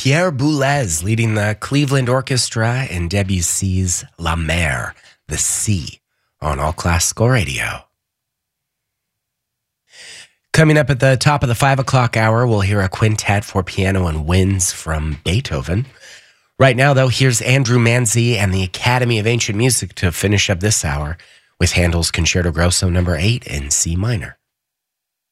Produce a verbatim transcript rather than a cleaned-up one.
Pierre Boulez leading the Cleveland Orchestra in Debussy's La Mer, the Sea, on All Classical Radio. Coming up at the top of the five o'clock hour, we'll hear a quintet for piano and winds from Beethoven. Right now, though, here's Andrew Manzi and the Academy of Ancient Music to finish up this hour with Handel's Concerto Grosso number eight in C minor.